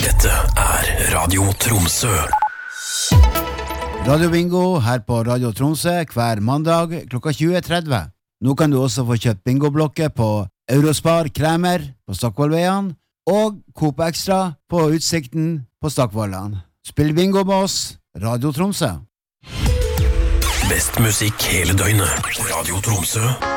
Dette Radio Tromsø. Radio Bingo her på Radio Tromsø hver mandag klokka 20.30. Nå kan du også få kjøpt bingoblokker på Eurospar Kremer på Stockvollveien og Coop Extra på Utsikten på Stockvollan. Spill bingo med oss, Radio Tromsø. Best musikk hele døgnet. Radio Tromsø.